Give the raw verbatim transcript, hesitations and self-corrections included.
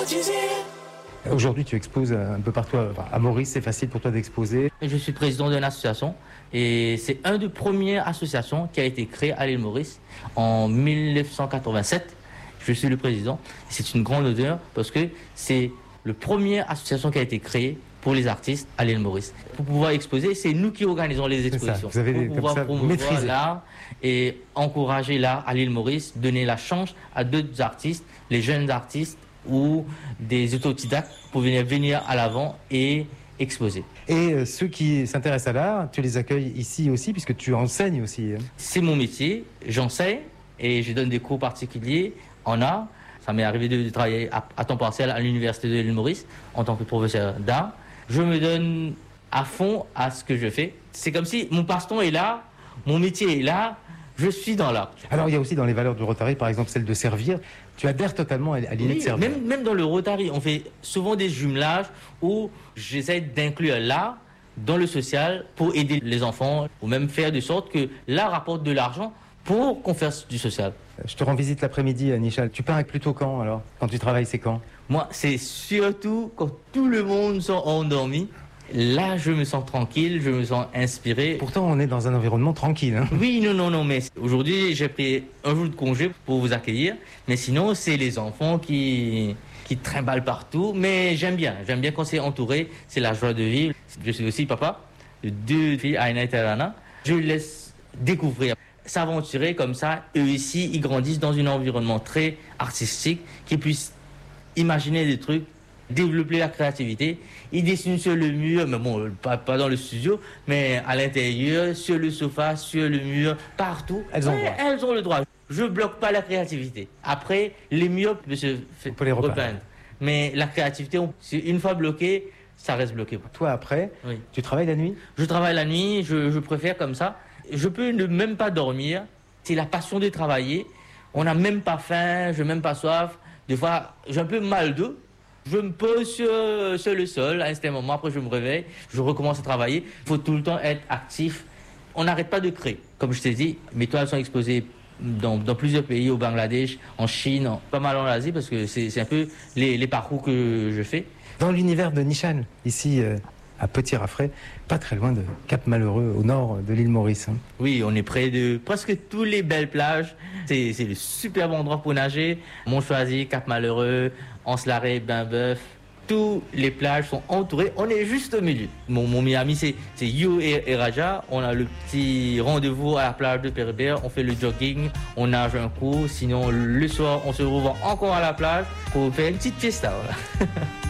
Aujourd'hui, tu exposes un peu partout. À Maurice, c'est facile pour toi d'exposer. Je suis président d'une association et c'est une des premières associations qui a été créée à l'île Maurice en mille neuf cent quatre-vingt-sept. Je suis le président. C'est une grande honneur parce que c'est la première association qui a été créée pour les artistes à l'île Maurice. Pour pouvoir exposer, c'est nous qui organisons les expositions. Vous avez pour pouvoir promouvoir l'art et encourager l'art à l'île Maurice, donner la chance à d'autres artistes, les jeunes artistes ou des autodidactes pour venir, venir à l'avant et exposer. Et euh, ceux qui s'intéressent à l'art, tu les accueilles ici aussi, puisque tu enseignes aussi. C'est mon métier, j'enseigne et je donne des cours particuliers en art. Ça m'est arrivé de travailler à, à temps partiel à l'université de l'île Maurice en tant que professeur d'art. Je me donne à fond à ce que je fais. C'est comme si mon passe-temps est là, mon métier est là, je suis dans l'art. Alors il y a aussi dans les valeurs du Rotary, par exemple celle de servir. Tu adhères totalement à l'idée oui, de servir. Même, même dans le Rotary, on fait souvent des jumelages où j'essaie d'inclure l'art dans le social pour aider les enfants ou même faire de sorte que l'art rapporte de l'argent pour qu'on fasse du social. Je te rends visite l'après-midi à Nichal. Tu pars plutôt quand alors? Quand tu travailles, c'est quand? Moi, c'est surtout quand tout le monde sont endormis. Là, je me sens tranquille, je me sens inspiré. Pourtant, on est dans un environnement tranquille. Hein. Oui, non, non, non, mais aujourd'hui, j'ai pris un jour de congé pour vous accueillir. Mais sinon, c'est les enfants qui, qui trimballent partout. Mais j'aime bien, j'aime bien quand c'est entouré. C'est la joie de vivre. Je suis aussi papa de deux filles, Aina et Terana. Je les laisse découvrir, s'aventurer comme ça. Eux ici, ils grandissent dans un environnement très artistique, qu'ils puissent imaginer des trucs, développer la créativité. Ils dessinent sur le mur, mais bon, pas, pas dans le studio, mais à l'intérieur, sur le sofa, sur le mur, partout. Elles ont, ouais, elles ont le droit. Je bloque pas la créativité. Après, les murs peuvent se les repeindre. Mais la créativité, on, une fois bloquée, ça reste bloqué. Toi, après, oui. Tu travailles la nuit? Je travaille la nuit, je, je préfère comme ça. Je peux ne même pas dormir. C'est la passion de travailler. On n'a même pas faim, je n'ai même pas soif. Des fois, j'ai un peu mal d'eau. Je me pose sur, sur le sol à un certain moment, après je me réveille, je recommence à travailler. Il faut tout le temps être actif. On n'arrête pas de créer. Comme je t'ai dit, mes toiles sont exposées dans, dans plusieurs pays, au Bangladesh, en Chine, en, pas mal en Asie, parce que c'est un peu les, les parcours que je fais. Dans l'univers de Nichal, ici euh, à Petit-Raffray, pas très loin de Cap-Malheureux, au nord de l'île Maurice. Hein. Oui, on est près de presque toutes les belles plages. C'est le superbe endroit pour nager. Montchoisy, Cap-Malheureux, Anse-Larrey, Bain-Bœuf. Toutes les plages sont entourées. On est juste au milieu. Mon, mon Miami, c'est You et, et Raja. On a le petit rendez-vous à la plage de Péribert. On fait le jogging, on nage un coup. Sinon, le soir, on se revoit encore à la plage pour faire une petite fiesta. Voilà.